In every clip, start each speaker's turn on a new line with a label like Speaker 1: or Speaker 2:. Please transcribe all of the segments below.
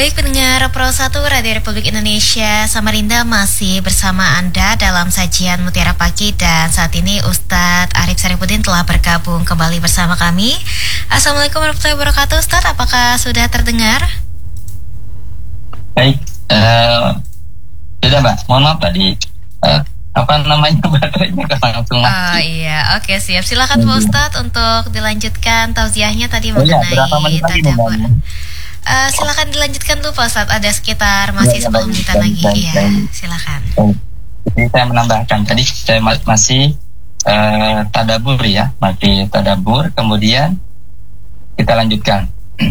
Speaker 1: Baik pendengar Pro 1 Radio Republik Indonesia Samarinda, masih bersama Anda dalam sajian Mutiara Pagi. Dan saat ini Ustadz Arif Sarifuddin telah bergabung kembali bersama kami. Assalamualaikum warahmatullahi wabarakatuh. Ustadz, apakah sudah terdengar?
Speaker 2: Baik, sudah Mbak, mohon maaf tadi baterainya langsung mati.
Speaker 1: Oh iya, oke siap. Silakan Pak Ustadz untuk dilanjutkan tauziahnya tadi mengenai
Speaker 2: berapa menit lagi
Speaker 1: tadabbur. Silakan dilanjutkan dulu Pak Ustadz, ada sekitar masih 10 menitan lagi. Iya, silakan.
Speaker 2: Jadi saya menambahkan tadi saya masih tadabbur ya, masih tadabbur. Kemudian kita lanjutkan.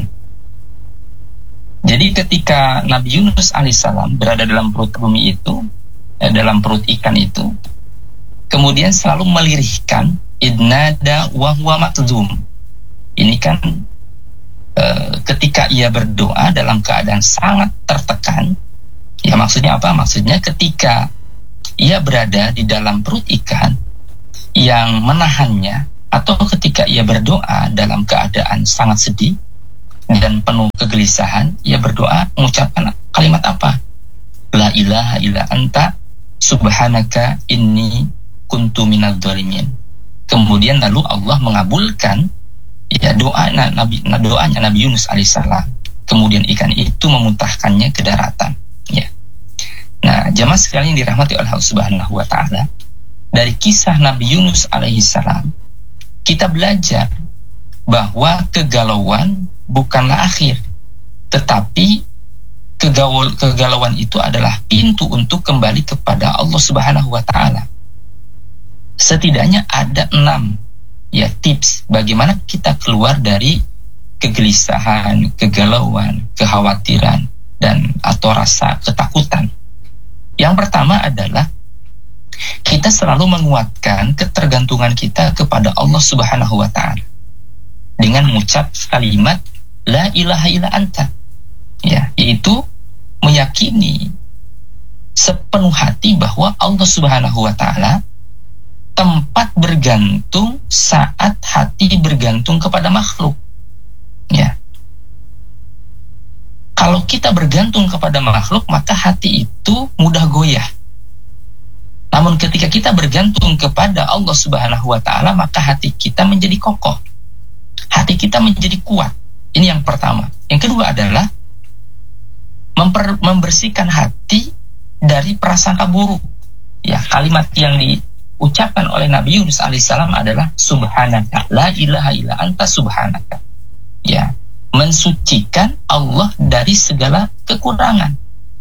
Speaker 2: Jadi ketika Nabi Yunus alaihissalam berada dalam perut bumi itu, dalam perut ikan itu, kemudian selalu melirihkan idnada wa huwa makdzum. Ini kan ketika ia berdoa dalam keadaan sangat tertekan. Ya, maksudnya apa? Maksudnya ketika ia berada di dalam perut ikan yang menahannya, atau ketika ia berdoa dalam keadaan sangat sedih dan penuh kegelisahan, ia berdoa mengucapkan kalimat apa? La ilaha illa anta subhanaka inni kuntu minadz dzalimin. Kemudian lalu Allah mengabulkan ya doanya Nabi Yunus alaihissalam. Kemudian ikan itu memuntahkannya ke daratan. Ya. Nah, jamaah sekalian dirahmati oleh Allah Subhanahu wa taala, dari kisah Nabi Yunus alaihissalam kita belajar bahwa kegalauan bukanlah akhir, tetapi kegalauan itu adalah pintu untuk kembali kepada Allah Subhanahu wa taala. Setidaknya ada 6 ya tips bagaimana kita keluar dari kegelisahan, kegalauan, kekhawatiran dan atau rasa ketakutan. Yang pertama adalah kita selalu menguatkan ketergantungan kita kepada Allah Subhanahu wa taala dengan mengucap kalimat la ilaha illa anta. Ya, yaitu meyakini sepenuh hati bahwa Allah Subhanahu wa taala tempat bergantung saat hati bergantung kepada makhluk. Ya. Kalau kita bergantung kepada makhluk, maka hati itu mudah goyah. Namun ketika kita bergantung kepada Allah Subhanahu wa taala, maka hati kita menjadi kokoh. Hati kita menjadi kuat. Ini yang pertama. Yang kedua adalah membersihkan hati dari prasangka buruk. Ya, kalimat yang diucapkan oleh Nabi Yunus alaihissalam adalah subhanaka la ilaha illa anta subhanaka. Ya, mensucikan Allah dari segala kekurangan.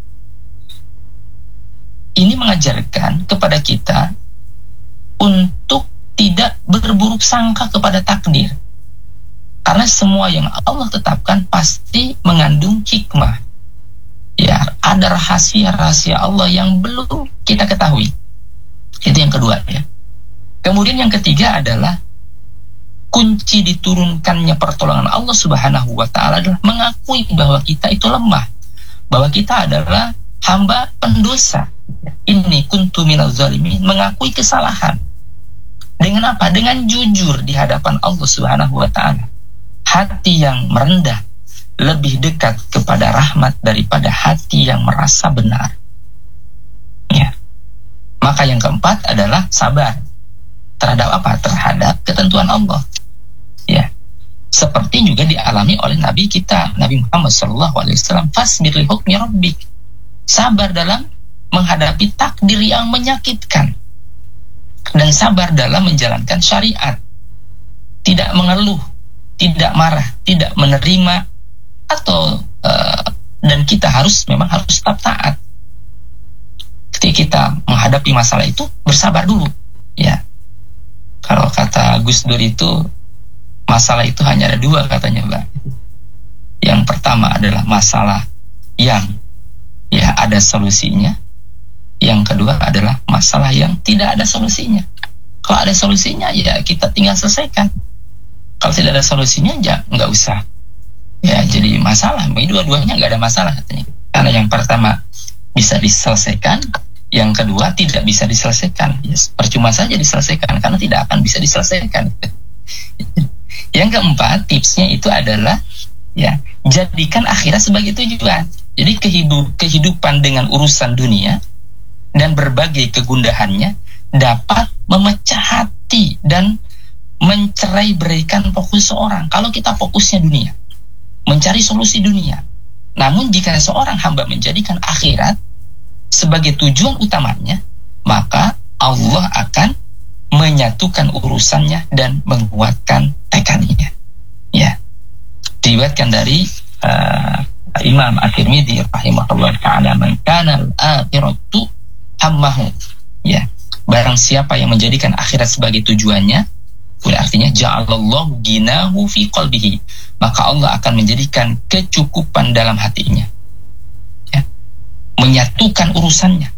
Speaker 2: Ini mengajarkan kepada kita untuk tidak berburuk sangka kepada takdir. Karena semua yang Allah tetapkan pasti mengandung hikmah. Ya, ada rahasia-rahasia Allah yang belum kita ketahui. Itu yang kedua ya. Kemudian yang ketiga adalah kunci diturunkannya pertolongan Allah Subhanahu wa taala adalah mengakui bahwa kita itu lemah, bahwa kita adalah hamba pendosa. Ini kuntu minadz dzalimin, mengakui kesalahan. Dengan apa? Dengan jujur di hadapan Allah Subhanahu wa taala. Hati yang merendah lebih dekat kepada rahmat daripada hati yang merasa benar. Ya. Maka yang keempat adalah sabar terhadap apa? Terhadap ketentuan Allah. Ya. Seperti juga dialami oleh Nabi kita, Nabi Muhammad SAW. Fasbir li hukmi rabbik. Sabar dalam menghadapi takdir yang menyakitkan. Dan sabar dalam menjalankan syariat. Tidak mengeluh, tidak marah, tidak menerima, atau dan kita memang harus tetap taat. Ketika kita menghadapi masalah itu, bersabar dulu. Ya, kalau kata Gus Dur itu, masalah itu hanya ada 2 katanya, Mbak. Yang pertama adalah masalah yang ya ada solusinya. Yang kedua adalah masalah yang tidak ada solusinya. Kalau ada solusinya, ya kita tinggal selesaikan. Kalau tidak ada solusinya, ya nggak usah. Ya, jadi masalah. Ini dua-duanya nggak ada masalah katanya. Karena yang pertama bisa diselesaikan, yang kedua tidak bisa diselesaikan. Ya, percuma saja diselesaikan karena tidak akan bisa diselesaikan. Yang keempat, tipsnya itu adalah ya, jadikan akhirat sebagai tujuan. Jadi kehidupan dengan urusan dunia dan berbagai kegundahannya dapat memecah hati dan mencerai beraikan fokus seorang. Kalau kita fokusnya dunia, mencari solusi dunia. Namun jika seorang hamba menjadikan akhirat sebagai tujuan utamanya, maka Allah akan menyatukan urusannya dan menguatkan tekadnya. Ya, diriwayatkan dari Imam At-Tirmidzi rahimahullah taala, "Man kana al-akhiratu hammahu." Ya, barang siapa yang menjadikan akhirat sebagai tujuannya, artinya ja'alallahu ginahu fi qalbihi, maka Allah akan menjadikan kecukupan dalam hatinya. Ya, menyatukan urusannya.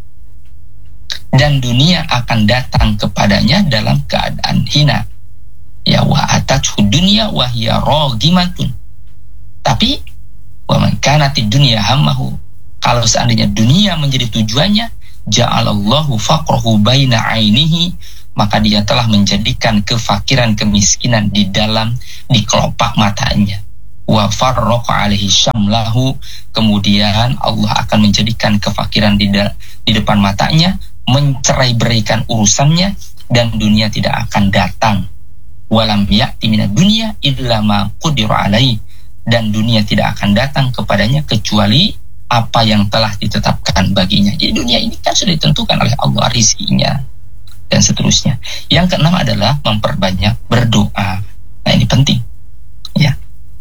Speaker 2: Dan dunia akan datang kepadanya dalam keadaan hina. Ya, wa atathu dunya wa hiya ragimatun. Tapi wa man kanatid dunya hammahu, kalau seandainya dunia menjadi tujuannya, ja'alallahu faqrahu baina ainihi, maka dia telah menjadikan kefakiran, kemiskinan di kelopak matanya. Wa farraqa alaihi syamlahu, kemudian Allah akan menjadikan kefakiran di depan matanya, mencerai beraikan urusannya, dan dunia tidak akan datang. Walam ya'ti minad dunya illa ma qudira alaihi, dan dunia tidak akan datang kepadanya kecuali apa yang telah ditetapkan baginya. Jadi dunia ini kan sudah ditentukan oleh Allah rizkinya dan seterusnya. Yang keenam adalah memperbanyak berdoa. Nah, ini penting. Ya.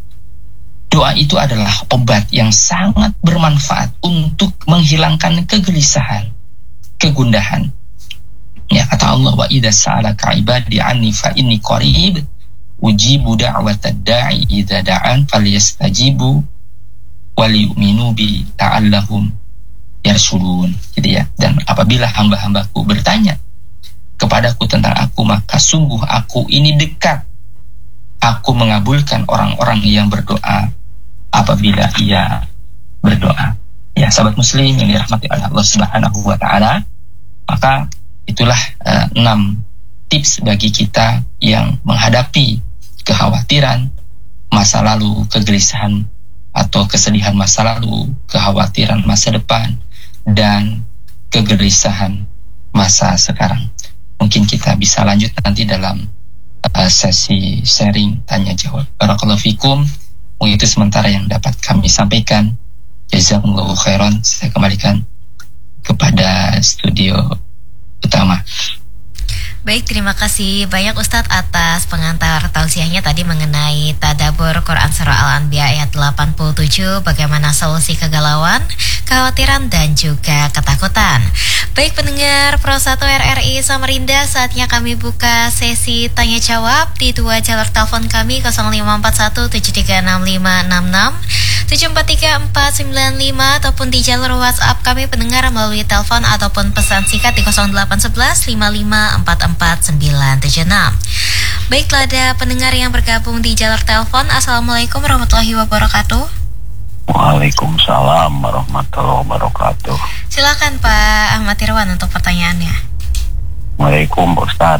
Speaker 2: Doa itu adalah obat yang sangat bermanfaat untuk menghilangkan kegelisahan, kegundahan. Ya, kata Allah, "Wa idza sa'alaka 'ibadi 'anni fa inni qarib ujibu da'watad da'i idza da'an falyastajibu waliyu'minu bi ta'allahum yarshudun." Gitu ya. Dan apabila hamba-hambaku bertanya kepadaku tentang aku, maka sungguh aku ini dekat. Aku mengabulkan orang-orang yang berdoa apabila ia berdoa. Ya, sahabat muslim yang dirahmati oleh Allah Subhanahu wa taala, maka itulah 6 tips bagi kita yang menghadapi kekhawatiran masa lalu, kegelisahan atau kesedihan masa lalu, kekhawatiran masa depan, dan kegelisahan masa sekarang. Mungkin kita bisa lanjut nanti dalam sesi sharing tanya jawab. Barakallahu fikum. Itu sementara yang dapat kami sampaikan. Jazakumullahu khairan. Saya kembalikan kepada studio utama.
Speaker 1: Baik, terima kasih banyak Ustadz atas pengantar tausiahnya tadi mengenai tadabbur Quran Surah Al-Anbiya ayat 87, bagaimana solusi kegalauan, kekhawatiran, dan juga ketakutan. Baik pendengar Pro 1 RRI Samarinda, saatnya kami buka sesi tanya jawab di 2 jalur telepon kami 0541736566, 743495, ataupun di jalur WhatsApp kami pendengar melalui telepon ataupun pesan singkat di 081155449976. Baiklah, ada pendengar yang bergabung di jalur telepon. Assalamualaikum warahmatullahi wabarakatuh.
Speaker 3: Waalaikumsalam warahmatullahi wabarakatuh.
Speaker 1: Silakan Pak Ahmad Irwan untuk pertanyaannya.
Speaker 3: Waalaikumsalam Ustaz.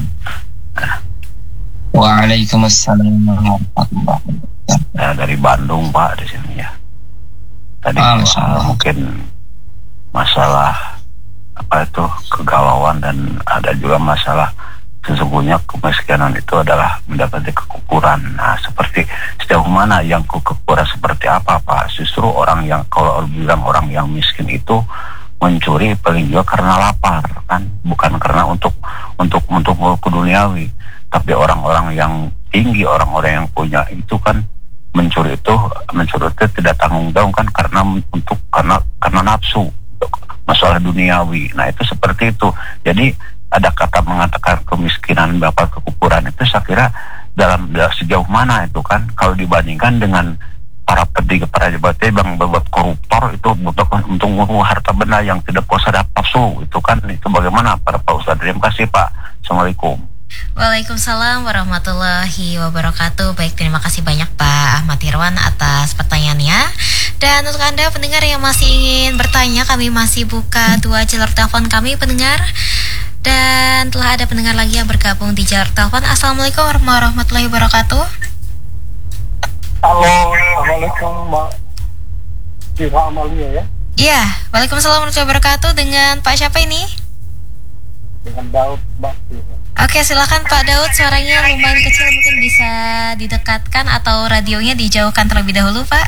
Speaker 2: Waalaikumsalam warahmatullahi wabarakatuh.
Speaker 3: Ya, dari Bandung Pak di sini ya. Tadi mungkin masalah apa itu kegalauan, dan ada juga masalah sesungguhnya kemiskinan itu adalah mendapati kekufuran. Nah, seperti sejauh mana yang kekufuran seperti apa Pak? Justru orang yang, kalau bilang orang yang miskin itu mencuri paling juga karena lapar kan, bukan karena untuk duniawi. Tapi orang-orang yang tinggi, orang-orang yang punya itu kan mencuri itu tidak tanggung jawab kan, karena nafsu, masalah duniawi. Nah, itu seperti itu. Jadi ada kata mengatakan kemiskinan bapak kekufuran itu, saya kira dalam sejauh mana itu kan, kalau dibandingkan dengan para petinggi, para jabatnya yang berbuat koruptor itu untuk harta benda yang tidak kuasa nafsu itu kan, itu bagaimana para Pak Ustadz? Terima kasih Pak. Assalamualaikum.
Speaker 1: Waalaikumsalam warahmatullahi wabarakatuh. Baik, terima kasih banyak Pak Ahmad Irwan atas pertanyaannya. Dan untuk Anda pendengar yang masih ingin bertanya, kami masih buka 2 jalur telepon kami pendengar. Dan telah ada pendengar lagi yang bergabung di jalur telepon. Assalamualaikum warahmatullahi wabarakatuh.
Speaker 4: Halo, assalamualaikum Mbak. Siva Amalia ya.
Speaker 1: Iya, waalaikumsalam warahmatullahi wabarakatuh. Dengan Pak siapa ini?
Speaker 4: Dengan Daud Bakti.
Speaker 1: Oke, silakan Pak Daud. Suaranya lumayan kecil, mungkin bisa didekatkan atau radionya dijauhkan terlebih dahulu, Pak.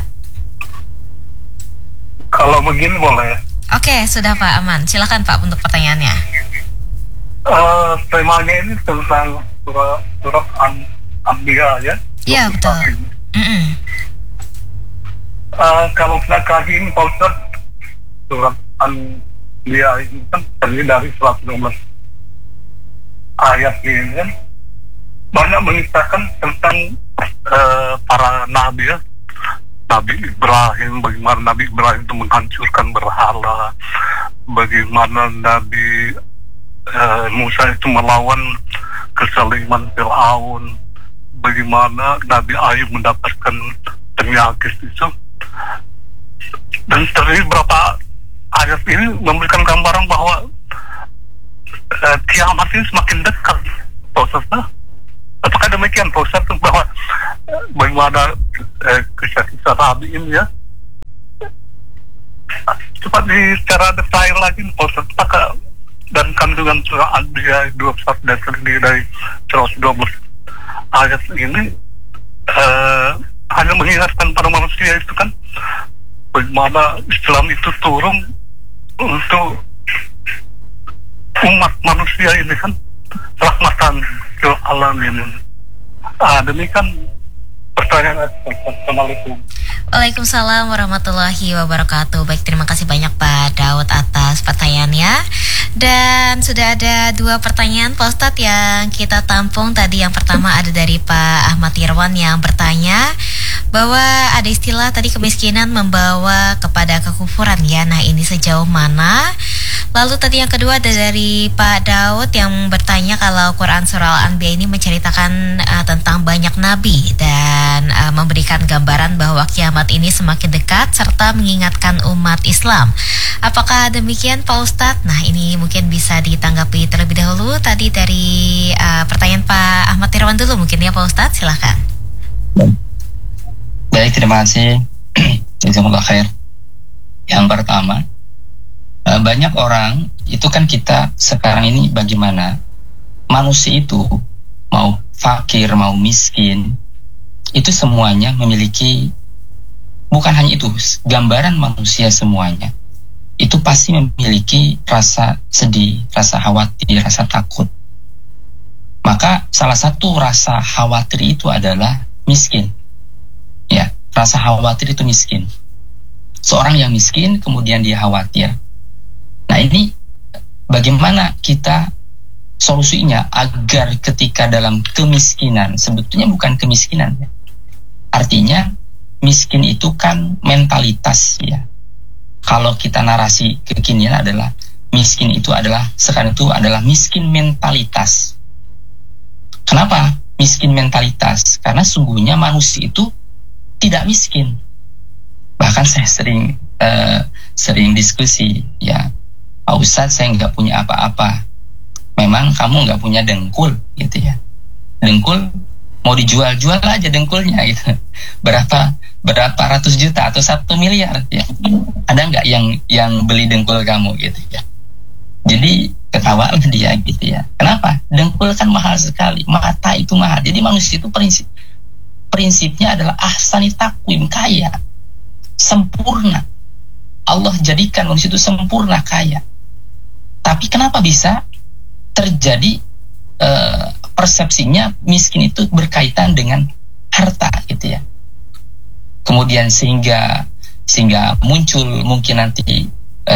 Speaker 4: Kalau begini boleh.
Speaker 1: Oke, sudah Pak, aman. Silakan Pak untuk pertanyaannya.
Speaker 4: Temanya ini tentang surat Anbiya ya.
Speaker 1: Iya, betul.
Speaker 4: Kalau kita kaji ini Pak Ustaz, surat Anbiya ini kan terdiri dari 112 ayat ini kan banyak mengisahkan tentang para nabi ya. Nabi Ibrahim, bagaimana Nabi Ibrahim itu menghancurkan berhala, bagaimana Nabi Musa itu melawan kezaliman Fir'aun, bagaimana Nabi Ayub mendapatkan penyakit itu. Dan terdiri beberapa ayat ini memberikan gambaran bahwa kiamat ini semakin dekat, prosesnya. Apakah demikian, Pak Ustaz, bahwa bagaimana kisah-kisah Nabi ini ya? Coba secara detail lagi, Pak Ustaz, apakah dan kandungan surah Al-Anbiya 21 dan terdiri dari 112 ayat ini hanya mengingatkan para manusia itu kan bagaimana Islam itu turun untuk umat manusia ini kan rahmatan lil alamin. Demikian pertanyaan. Assalamualaikum.
Speaker 1: Waalaikumsalam warahmatullahi wabarakatuh. Baik, terima kasih banyak Pak Daud atas pertanyaannya. Dan sudah ada 2 pertanyaan Pak Ustadz yang kita tampung. Tadi yang pertama ada dari Pak Ahmad Irwan yang bertanya bahwa ada istilah tadi kemiskinan membawa kepada kekufuran ya. Nah, ini sejauh mana? Lalu tadi yang kedua ada dari Pak Daud yang bertanya kalau Quran Surah Al-Anbiya ini menceritakan tentang banyak nabi dan memberikan gambaran bahwa kiamat ini semakin dekat serta mengingatkan umat Islam. Apakah demikian Pak Ustadz? Nah, ini mungkin bisa ditanggapi terlebih dahulu. Tadi dari pertanyaan Pak Ahmad Irwan dulu mungkin ya Pak Ustadz, silakan.
Speaker 2: Baik, terima kasih. Jazakallah khair. Yang pertama, banyak orang itu kan kita sekarang ini bagaimana manusia itu mau fakir mau miskin itu semuanya memiliki, bukan hanya itu, gambaran manusia semuanya itu pasti memiliki rasa sedih, rasa khawatir, rasa takut. Maka salah satu rasa khawatir itu adalah miskin. Ya, rasa khawatir itu miskin. Seorang yang miskin kemudian dia khawatir. Nah, ini bagaimana kita solusinya agar ketika dalam kemiskinan, sebetulnya bukan kemiskinan ya. Artinya miskin itu kan mentalitas ya. Kalau kita narasi kekinian adalah miskin itu adalah sekarang itu adalah miskin mentalitas. Kenapa miskin mentalitas? Karena sungguhnya manusia itu tidak miskin. Bahkan saya sering diskusi ya, Pak Ustadz, saya nggak punya apa-apa. Memang kamu nggak punya dengkul gitu ya. Dengkul mau dijual-jual aja dengkulnya gitu. Berapa ratus juta atau 1 miliar ya. Ada nggak yang beli dengkul kamu gitu ya. Jadi ketawa dia gitu ya. Kenapa? Dengkul kan mahal sekali. Mata itu mahal. Jadi manusia itu prinsipnya adalah ahsani takwim, kaya, sempurna. Allah jadikan manusia itu sempurna, kaya. Tapi kenapa bisa terjadi persepsinya miskin itu berkaitan dengan harta gitu ya. Kemudian sehingga muncul mungkin nanti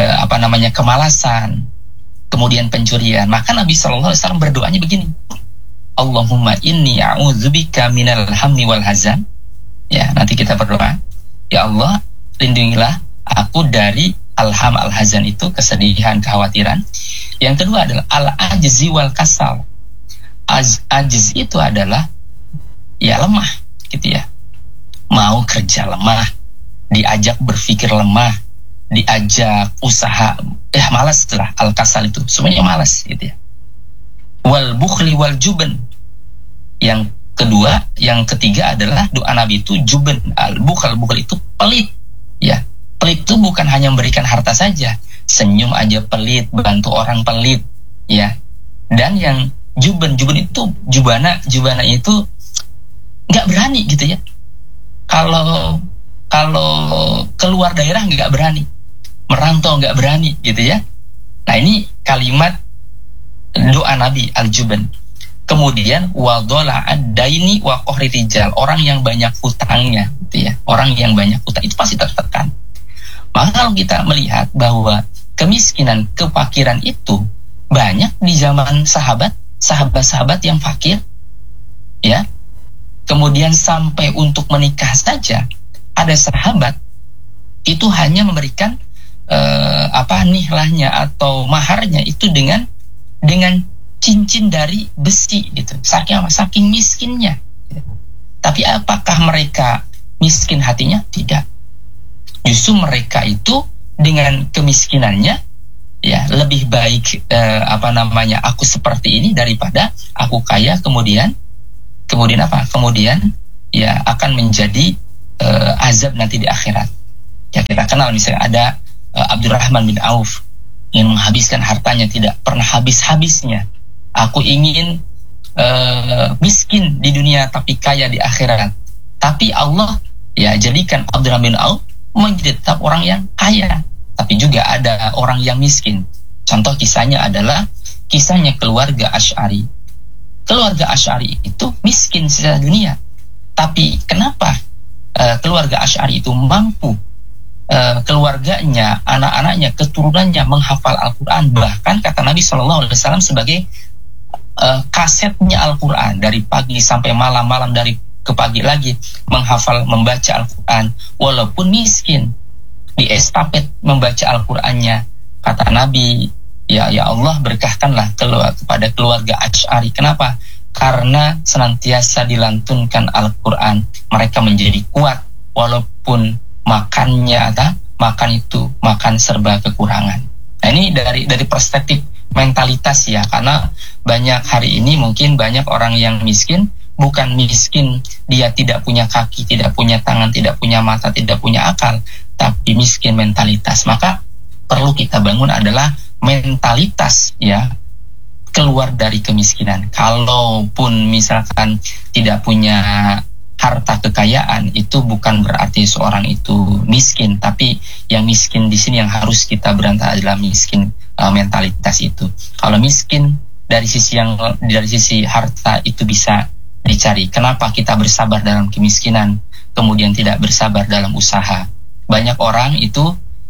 Speaker 2: kemalasan, kemudian pencurian. Maka Nabi SAW berdoanya begini, Allahumma inni a'udzubika minal hammi wal hazan. Ya, nanti kita berdoa, ya Allah, lindungilah aku dari alham al-hazan itu kesedihan, kekhawatiran. Yang kedua adalah al-ajzi wal kasal. Ajiz itu adalah ya lemah gitu ya. Mau kerja lemah, diajak berpikir lemah, diajak usaha malas lah. Al-kasal itu semuanya malas gitu ya. Wal bukhli wal juben. Yang kedua, yang ketiga adalah doa Nabi itu juben. Al-bukhl itu pelit ya. Pelit itu bukan hanya memberikan harta saja, senyum aja pelit, bantu orang pelit, ya. Dan yang juban itu jubana itu nggak berani gitu ya. Kalau keluar daerah nggak berani, merantau nggak berani gitu ya. Nah ini kalimat doa Nabi al-juban. Kemudian wadola ad-daini wa qahri rijal, orang yang banyak hutangnya gitu ya. Orang yang banyak hutang itu pasti tertekan. Maka kalau kita melihat bahwa kemiskinan, kefakiran itu banyak di zaman sahabat-sahabat yang fakir, ya. Kemudian sampai untuk menikah saja ada sahabat itu hanya memberikan nihlahnya atau maharnya itu dengan cincin dari besi gitu. Saking miskinnya. Tapi apakah mereka miskin hatinya? Tidak. Justru mereka itu dengan kemiskinannya ya lebih baik aku seperti ini daripada aku kaya kemudian ya akan menjadi azab nanti di akhirat. Ya kita kenal misalnya ada Abdurrahman bin Auf yang menghabiskan hartanya tidak pernah habis-habisnya. Aku ingin miskin di dunia tapi kaya di akhirat. Tapi Allah ya jadikan Abdurrahman bin Auf menjadi tetap orang yang kaya. Tapi juga ada orang yang miskin. Contoh kisahnya adalah kisahnya keluarga Asy'ari. Keluarga Asy'ari itu miskin secara dunia. Tapi kenapa keluarga Asy'ari itu mampu keluarganya, anak-anaknya, keturunannya menghafal Al-Quran. Bahkan kata Nabi SAW sebagai kasetnya Al-Quran. Dari pagi sampai malam dari ke pagi lagi menghafal, membaca Al-Quran. Walaupun miskin, di estafet membaca Al-Qurannya. Kata Nabi, ya Allah berkahkanlah kepada keluarga Asy'ari. Kenapa? Karena senantiasa dilantunkan Al-Quran, mereka menjadi kuat walaupun makan serba kekurangan. Nah ini dari perspektif mentalitas ya, karena banyak hari ini mungkin banyak orang yang miskin, bukan miskin dia tidak punya kaki, tidak punya tangan, tidak punya mata, tidak punya akal, tapi miskin mentalitas. Maka perlu kita bangun adalah mentalitas ya, keluar dari kemiskinan. Kalaupun misalkan tidak punya harta kekayaan, itu bukan berarti seorang itu miskin, tapi yang miskin di sini yang harus kita berantas adalah miskin mentalitas itu. Kalau miskin dari sisi harta itu bisa dicari. Kenapa kita bersabar dalam kemiskinan, kemudian tidak bersabar dalam usaha? Banyak orang itu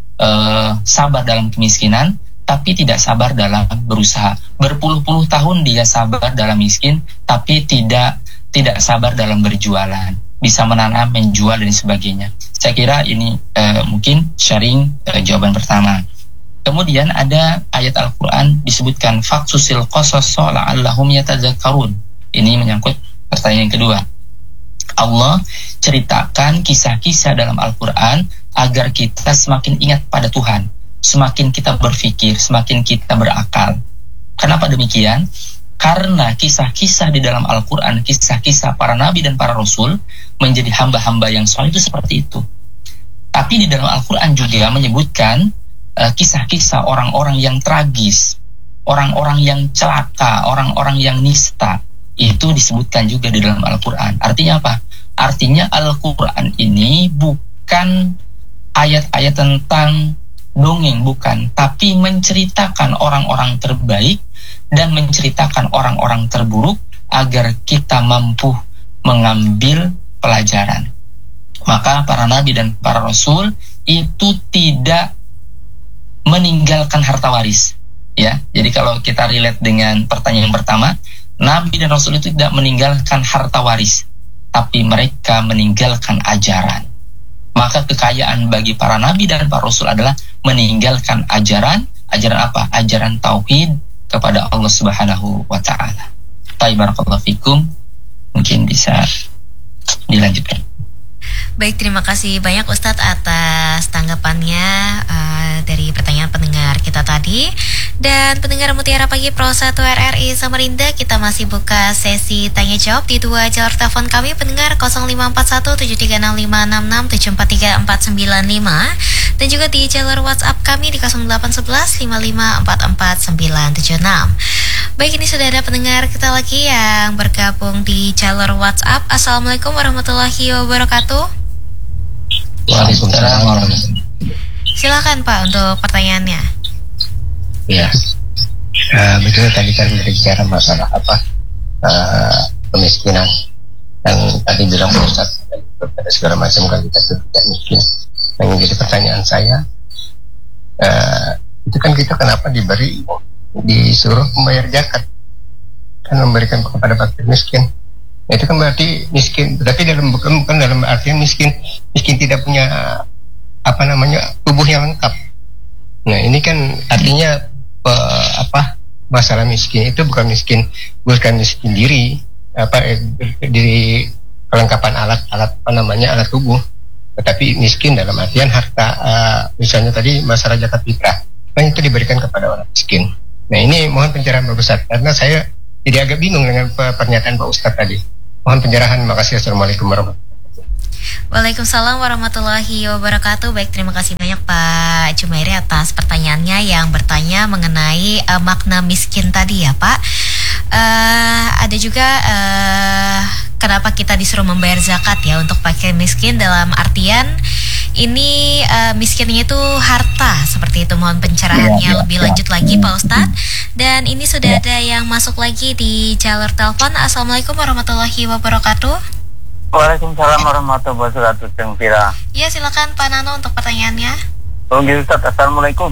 Speaker 2: sabar dalam kemiskinan, tapi tidak sabar dalam berusaha. Berpuluh-puluh tahun dia sabar dalam miskin, tapi tidak sabar dalam berjualan, bisa menanam, menjual dan sebagainya. Saya kira ini mungkin sharing jawaban pertama. Kemudian ada ayat Al-Quran disebutkan faqsusil qasasa la'allahum yatadzakkarun. Ini menyangkut pertanyaan yang kedua. Allah ceritakan kisah-kisah dalam Al-Quran agar kita semakin ingat pada Tuhan, semakin kita berpikir, semakin kita berakal. Kenapa demikian? Karena kisah-kisah di dalam Al-Quran, kisah-kisah para nabi dan para rasul menjadi hamba-hamba yang soleh itu seperti itu. Tapi di dalam Al-Quran juga menyebutkan kisah-kisah orang-orang yang tragis, orang-orang yang celaka, orang-orang yang nista. Itu disebutkan juga di dalam Al-Quran. Artinya apa? Artinya Al-Quran ini bukan ayat-ayat tentang dongeng, bukan, tapi menceritakan orang-orang terbaik dan menceritakan orang-orang terburuk agar kita mampu mengambil pelajaran. Maka para nabi dan para rasul itu tidak meninggalkan harta waris, ya. Jadi kalau kita relate dengan pertanyaan pertama, nabi dan rasul itu tidak meninggalkan harta waris, tapi mereka meninggalkan ajaran. Maka kekayaan bagi para nabi dan para rasul adalah meninggalkan ajaran apa? Ajaran tauhid kepada Allah Subhanahu wa taala. Barakallahu fikum. Mungkin bisa dilanjutkan.
Speaker 1: Baik, terima kasih banyak Ustadz atas tanggapannya dari pertanyaan pendengar kita tadi. Dan pendengar Mutiara Pagi Pro 1 RRI Samarinda, kita masih buka sesi tanya jawab di 2 jalur telepon kami pendengar 0541 736566 743 495 dan juga di jalur WhatsApp kami di 0811 5544 976. Baik, ini sudah ada pendengar kita lagi yang bergabung di jalur WhatsApp. Assalamualaikum warahmatullahi wabarakatuh.
Speaker 5: Waalaikumsalam warahmatullahi.
Speaker 1: Silakan Pak untuk pertanyaannya.
Speaker 5: Ya, betul tadi kan berbicara masalah kemiskinan, yang tadi bilang Ustaz ada segala macam kan kita tidak miskin. Yang jadi pertanyaan saya, itu kan kita kenapa disuruh membayar zakat, kan memberikan kepada fakir miskin. Itu kan berarti miskin, berarti bukan dalam artian miskin tidak punya tubuh yang lengkap. Nah ini kan artinya masalah miskin itu bukan miskin diri kelengkapan alat tubuh, tetapi miskin dalam artian harta. Misalnya tadi masalah zakat fitrah kan itu diberikan kepada orang miskin. Nah ini mohon pencerahan Pak Ustadz, karena saya jadi agak bingung dengan pernyataan Pak Ustadz tadi. Mohon pencerahan. Makasih. Assalamualaikum warahmatullahi wabarakatuh.
Speaker 1: Waalaikumsalam warahmatullahi wabarakatuh. Baik, terima kasih banyak Pak Jumairi atas pertanyaannya yang bertanya mengenai makna miskin tadi ya Pak. Ada juga kenapa kita disuruh membayar zakat ya untuk fakir miskin, dalam artian ini miskinnya itu harta, seperti itu. Mohon pencerahannya lebih lanjut lagi Pak Ustadz. Dan ini sudah ada yang masuk lagi di jalur telepon. Assalamualaikum warahmatullahi wabarakatuh.
Speaker 3: Waalaikumsalam warahmatullahi wabarakatuh. Ceng Pira.
Speaker 1: Ya, silakan Pak Nano untuk pertanyaannya.
Speaker 3: Oke Ustaz, assalamualaikum.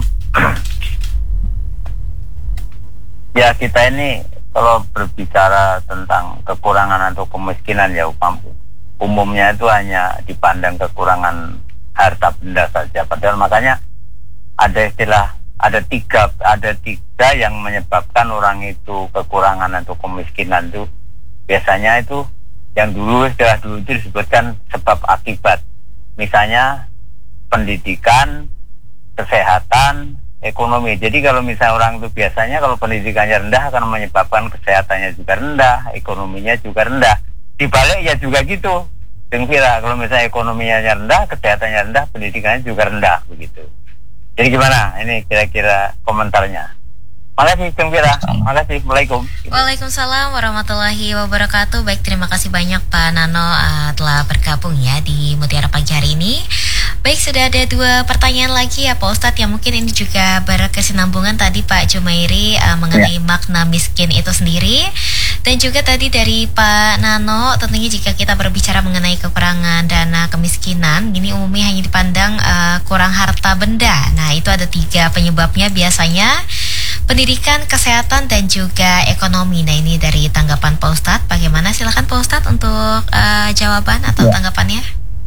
Speaker 3: Ya, kita ini kalau berbicara tentang kekurangan atau kemiskinan ya umumnya itu hanya dipandang kekurangan harta benda saja. Padahal makanya ada istilah, ada tiga yang menyebabkan orang itu kekurangan atau kemiskinan itu. Biasanya itu yang dulu itu disebutkan sebab akibat. Misalnya pendidikan, kesehatan, ekonomi. Jadi kalau misalnya orang itu biasanya kalau pendidikannya rendah akan menyebabkan kesehatannya juga rendah, ekonominya juga rendah. Dibalik ya juga gitu. Kira kalau misalnya ekonominya rendah, kesehatannya rendah, pendidikannya juga rendah begitu. Jadi gimana? Ini kira-kira komentarnya. Makasih Ceng Pira. Makasih. Assalamualaikum.
Speaker 1: Waalaikumsalam warahmatullahi wabarakatuh. Baik, terima kasih banyak Pak Nano telah bergabung ya di Mutiara Pagi hari ini. Baik, sudah ada dua pertanyaan lagi ya Pak Ustadz, yang mungkin ini juga berkesinambungan tadi Pak Jumairi mengenai makna miskin itu sendiri. Dan juga tadi dari Pak Nano, tentunya jika kita berbicara mengenai kekurangan dana kemiskinan, ini umumnya hanya dipandang kurang harta benda. Nah, itu ada 3 penyebabnya biasanya: pendidikan, kesehatan, dan juga ekonomi. Nah, ini dari tanggapan Pak Ustadz. Bagaimana? Silakan Pak Ustadz untuk jawaban atau tanggapannya.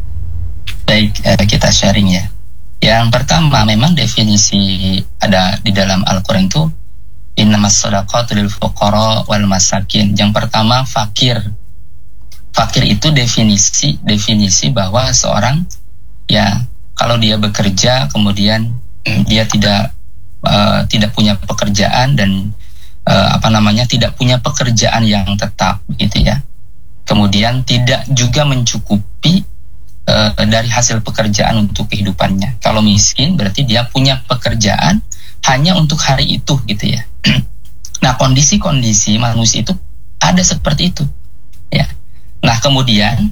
Speaker 2: Baik, kita sharing ya. Yang pertama, memang definisi ada di dalam Al-Quran itu innamas shadaqatu lil fuqara wal masakin. Yang pertama, fakir. Fakir itu definisi bahwa seorang ya kalau dia bekerja kemudian dia tidak punya pekerjaan dan tidak punya pekerjaan yang tetap gitu ya. Kemudian tidak juga mencukupi dari hasil pekerjaan untuk kehidupannya. Kalau miskin berarti dia punya pekerjaan hanya untuk hari itu gitu ya. Nah, kondisi-kondisi manusia itu ada seperti itu ya. Nah, kemudian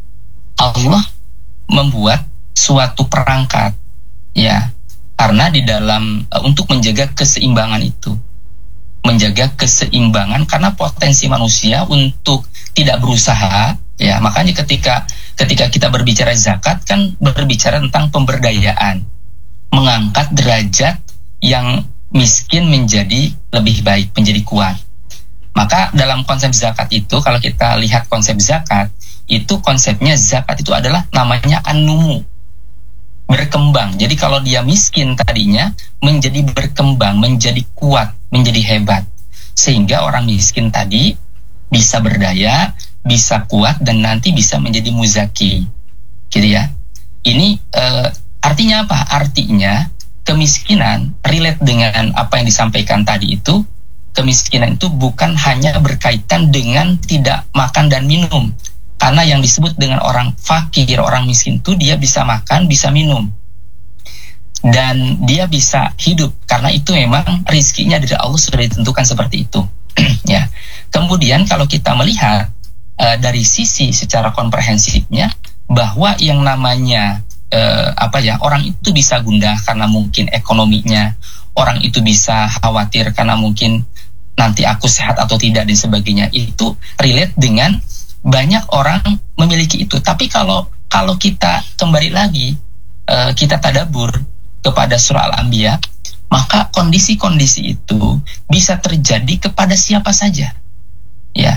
Speaker 2: Allah membuat suatu perangkat ya, karena di dalam untuk menjaga keseimbangan itu, menjaga keseimbangan karena potensi manusia untuk tidak berusaha ya. Makanya ketika kita berbicara zakat kan berbicara tentang pemberdayaan, mengangkat derajat yang miskin menjadi lebih baik, menjadi kuat. Maka dalam konsep zakat itu, kalau kita lihat konsep zakat itu, konsepnya zakat itu adalah namanya an-numu, berkembang. Jadi kalau dia miskin tadinya menjadi berkembang, menjadi kuat, menjadi hebat, sehingga orang miskin tadi bisa berdaya, bisa kuat, dan nanti bisa menjadi muzaki gitu ya. Ini artinya apa? Artinya kemiskinan relate dengan apa yang disampaikan tadi itu. Kemiskinan itu bukan hanya berkaitan dengan tidak makan dan minum, karena yang disebut dengan orang fakir, orang miskin itu dia bisa makan, bisa minum. dan dia bisa hidup karena itu memang rizkinya dari Allah sudah ditentukan seperti itu. Ya. Kemudian kalau kita melihat dari sisi secara komprehensifnya bahwa yang namanya orang itu bisa gundah karena mungkin ekonominya, orang itu bisa khawatir karena mungkin nanti aku sehat atau tidak dan sebagainya, itu relate dengan banyak orang memiliki itu. Tapi kalau kita kembali lagi kita tadabur kepada surah Al-Anbiya, maka kondisi-kondisi itu bisa terjadi kepada siapa saja. Ya.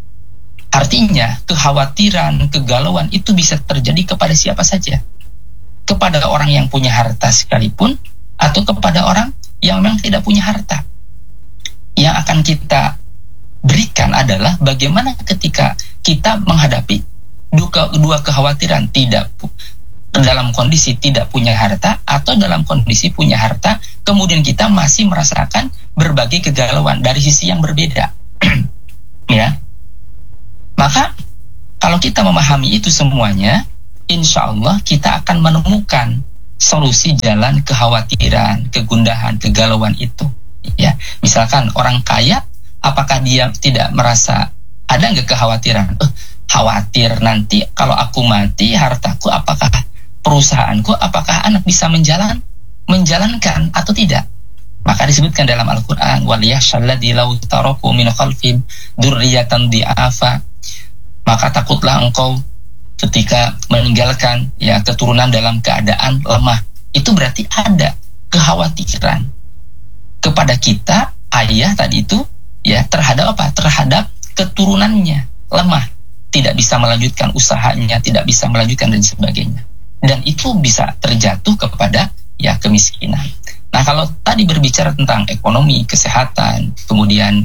Speaker 2: Artinya kekhawatiran, kegalauan itu bisa terjadi kepada siapa saja. Kepada orang yang punya harta sekalipun atau kepada orang yang memang tidak punya harta. Yang akan kita berikan adalah bagaimana ketika kita menghadapi dua kekhawatiran, tidak dalam kondisi tidak punya harta atau dalam kondisi punya harta, kemudian kita masih merasakan berbagai kegalauan dari sisi yang berbeda. Ya. Maka kalau kita memahami itu semuanya, insya Allah kita akan menemukan solusi jalan kekhawatiran, kegundahan, kegalauan itu. Ya, misalkan orang kaya, apakah dia tidak merasa ada nggak kekhawatiran? Khawatir nanti kalau aku mati, hartaku apakah perusahaanku, apakah anak bisa menjalankan atau tidak? Maka disebutkan dalam Al-Quran, waliyahsyalladzi law taraku min khalfihim dzurriyyatan di'afa, maka takutlah engkau ketika meninggalkan ya keturunan dalam keadaan lemah. Itu berarti ada kekhawatiran kepada kita, ayah tadi itu ya, terhadap apa? Terhadap keturunannya lemah, tidak bisa melanjutkan usahanya, tidak bisa melanjutkan dan sebagainya. Dan itu bisa terjatuh kepada ya kemiskinan. Nah, kalau tadi berbicara tentang ekonomi, kesehatan, kemudian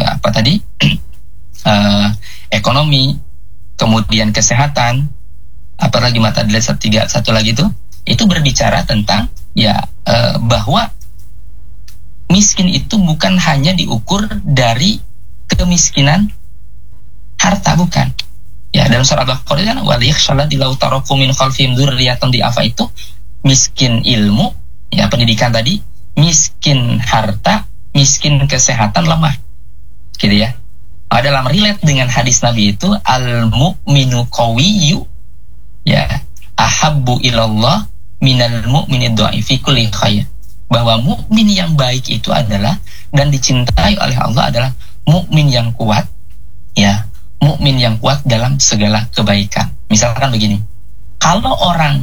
Speaker 2: ekonomi, kemudian kesehatan, apalagi mata dilihat satu lagi itu berbicara tentang ya bahwa miskin itu bukan hanya diukur dari kemiskinan harta, bukan. Ya, dalam surat Al-Baqarah kan waliyahsyalladzi law taraku min khalfihim dzurriyyatan di'afa, itu miskin ilmu, ya pendidikan tadi, miskin harta, miskin kesehatan lemah. Gitu ya. Dalam relate dengan hadis Nabi itu al-mu'minu qawiyyu ya ahabbu ilallah minal mu'mini dha'ifi kulli khair. Bahwa mukmin yang baik itu adalah dan dicintai oleh Allah adalah mukmin yang kuat, ya, mukmin yang kuat dalam segala kebaikan. Misalkan begini, kalau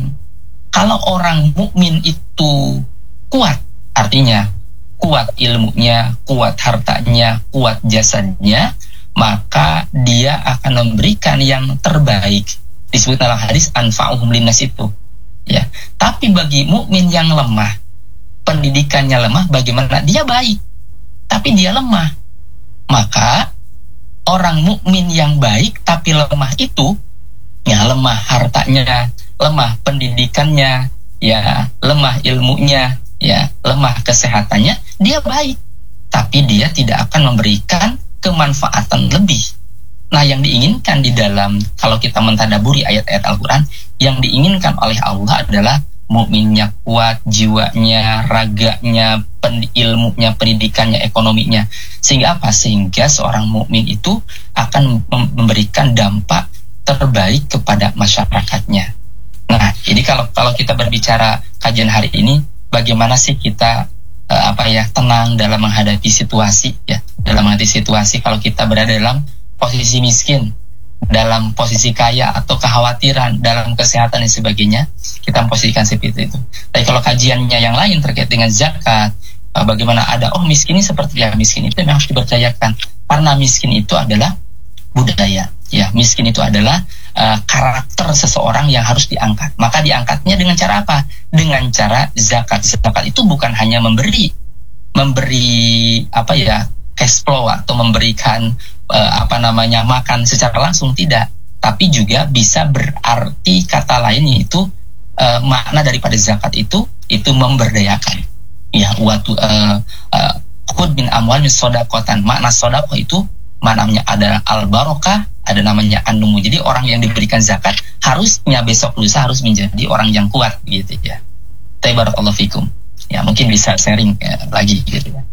Speaker 2: orang mukmin itu kuat, artinya kuat ilmunya, kuat hartanya, kuat jasadnya, maka dia akan memberikan yang terbaik. Disebut dalam hadis anfa'uhum linnas itu. Ya, tapi bagi mukmin yang lemah, pendidikannya lemah, bagaimana? Dia baik, tapi dia lemah. Maka orang mukmin yang baik tapi lemah itu, ya lemah hartanya, lemah pendidikannya, ya lemah ilmunya, ya lemah kesehatannya, dia baik, tapi dia tidak akan memberikan kemanfaatan lebih. Nah, yang diinginkan di dalam, kalau kita mentadaburi ayat-ayat Al-Quran, yang diinginkan oleh Allah adalah mukminnya kuat, jiwanya, raganya, ilmunya, pendidikannya, ekonominya. Sehingga apa? Sehingga seorang mukmin itu akan memberikan dampak terbaik kepada masyarakatnya. Nah, jadi kalau kita berbicara kajian hari ini, bagaimana sih kita tenang dalam menghadapi situasi, ya, dalam menghadapi situasi kalau kita berada dalam posisi miskin, dalam posisi kaya atau kekhawatiran dalam kesehatan dan sebagainya, kita memposisikan seperti itu. Tapi kalau kajiannya yang lain terkait dengan zakat, bagaimana ada miskin ini seperti ya, miskin itu memang harus diberdayakan, karena miskin itu adalah budaya, ya, miskin itu adalah karakter seseorang yang harus diangkat. Maka diangkatnya dengan cara apa? Dengan cara zakat. Zakat itu bukan hanya memberi cash flow atau memberikan makan secara langsung, tidak, tapi juga bisa berarti kata lain, yaitu makna daripada zakat itu memberdayakan, ya, khudh min amwalihim shadaqatan. Makna sedekah itu maknanya adalah al-barakah, ada namanya an-numu. Jadi orang yang diberikan zakat harusnya besok lusa harus menjadi orang yang kuat, gitu ya. Barakallahu fikum. Ya, mungkin bisa sharing lagi gitu ya.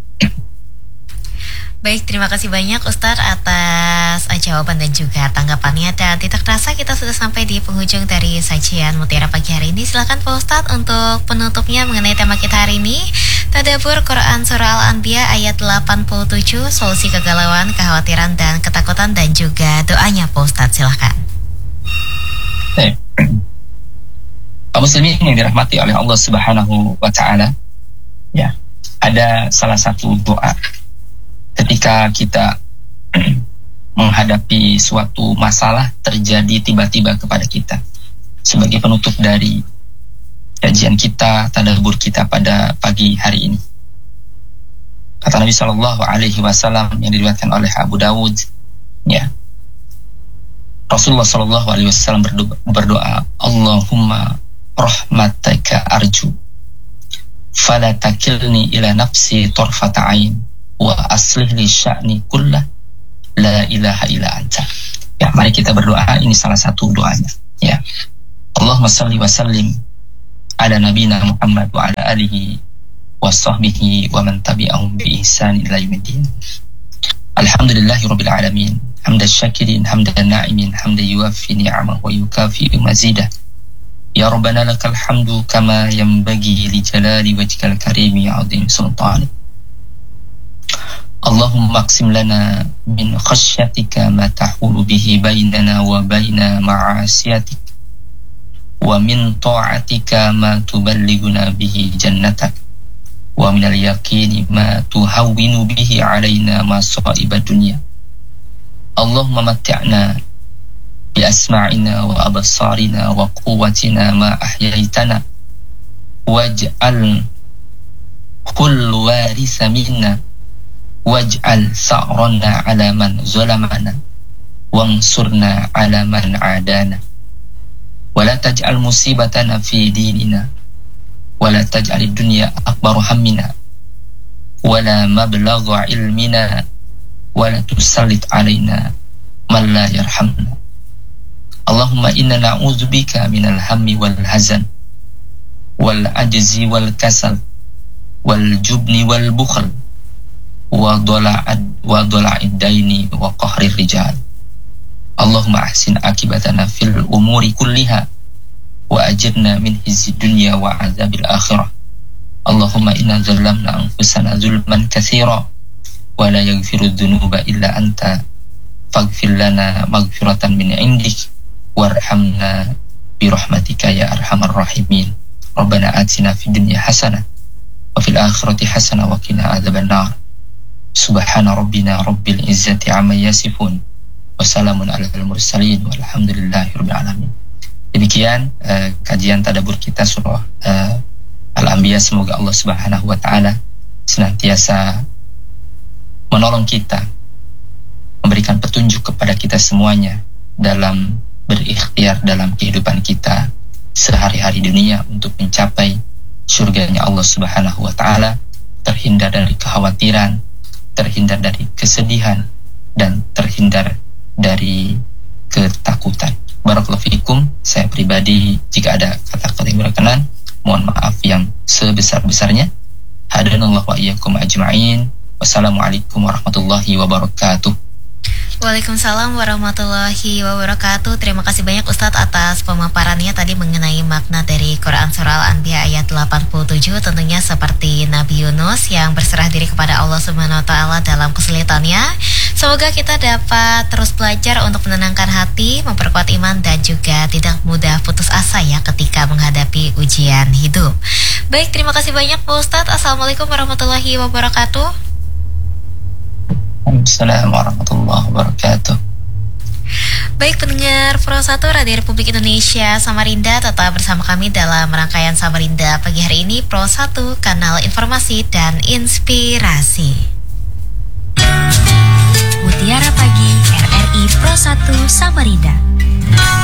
Speaker 1: Baik, terima kasih banyak Ustadz atas jawaban dan juga tanggapannya. Dan tidak terasa kita sudah sampai di penghujung dari sajian Mutiara Pagi hari ini. Silakan Pak Ustadz untuk penutupnya mengenai tema kita hari ini. Tadabbur Quran Surah Al-Anbiya ayat 87, solusi kegalauan, kekhawatiran, dan ketakutan, dan juga doanya Pak Ustadz, silakan.
Speaker 2: Pak muslimin yang dirahmati oleh Allah Subhanahu wa Ta'ala, ya, ada salah satu doa ketika kita menghadapi suatu masalah terjadi tiba-tiba kepada kita. Sebagai penutup dari kajian kita, tadabbur kita pada pagi hari ini, kata Nabi Shallallahu Alaihi Wasallam yang diriwayatkan oleh Abu Dawud, ya, Rasulullah Shallallahu Alaihi Wasallam berdoa, Allahumma rahmataka arju, fala takilni ila nafsi torfata ain, wa aslih li sya'ni kullah, la ilaha illa anta. Ya, mari kita berdoa. Ini salah satu doanya, ya. Allahumma salli wa sallim ala nabiyina Muhammad wa ala alihi wa sahbihi wa man tabi'ahum bi ihsan ila yaumiddin. Alhamdulillahi rabbil alamin, hamdan syakirin, hamdan na'imin, hamdan yuwaffi ni'amahu wa yukafi'u mazidah. Ya Rabbana lakal hamdu kama yanbaghi li jalali wajhikal karimi 'azim sultanik. Allahumma aqsim lana min khasyatika ma tahulu bihi bainana wa baina ma'asiyatik, wa min ta'atika ma tuballighuna bihi jannatak, wa min al-yaqini ma tuhawwinu bihi alaina masa'ibad dunya. Allahumma matti'na bi asma'ina wa absarina wa quwwatina ma ahyaitana, waj'al kullu warisa minna, waj'al sa'rana ala man zalamana, wansurna ala man adana, wala taj'al musibatana fi dinina, wala taj'al dunya akbar hammina, wala mablagha ilmina, wala tusallit alaina man la yarhamna. Allahumma inna na'udzubika minal hammi wal hazan, wal ajzi wal kasal, wal jubni wal bukhl, wa dola'id daini wa qahrir rijal. Allahumma ahsin akibatana fil umuri kulliha, wa ajirna min hizzi dunya wa azabil akhirah. Allahumma inna zalamna anfusana zulman katsira, wa la yaghfiru dhunuba illa anta, faghfir lana maghfiratan min indik, warhamna bi rahmatika ya arhamar rahimin. Rabbana atina fid dunya hasanah wa fil akhirati hasanah wa qina adzaban nar. Subhana rabbina rabbil izzati amma yasifun, wassalamun alal mursalin, walhamdulillahi rabbil alamin. Demikian kajian tadabbur kita surah Al-Anbiya. Semoga Allah Subhanahu wa Ta'ala senantiasa menolong kita, memberikan petunjuk kepada kita semuanya dalam berikhtiar dalam kehidupan kita sehari-hari dunia untuk mencapai surganya Allah Subhanahu wa Ta'ala, terhindar dari kekhawatiran, terhindar dari kesedihan, dan terhindar dari ketakutan. Barakallahu fikum. Saya pribadi, jika ada kata-kata yang berkenan, mohon maaf yang sebesar-besarnya. Hadanallahu wa iyyakum ajma'in. Wassalamualaikum warahmatullahi wabarakatuh.
Speaker 1: Waalaikumsalam warahmatullahi wabarakatuh. Terima kasih banyak Ustadz atas pemaparannya tadi mengenai makna dari Quran Surah Al-Anbiya ayat 87. Tentunya seperti Nabi Yunus yang berserah diri kepada Allah Subhanahu wa Ta'ala dalam kesulitannya. Semoga kita dapat terus belajar untuk menenangkan hati, memperkuat iman, dan juga tidak mudah putus asa ya ketika menghadapi ujian hidup. Baik, terima kasih banyak Pak Ustadz. Assalamualaikum warahmatullahi wabarakatuh.
Speaker 2: Assalamualaikum warahmatullahi wabarakatuh.
Speaker 1: Baik, pendengar Pro 1 Radio Republik Indonesia Samarinda, tetap bersama kami dalam rangkaian Samarinda pagi hari ini. Pro 1, kanal informasi dan inspirasi.
Speaker 6: Mutiara Pagi RRI Pro 1 Samarinda.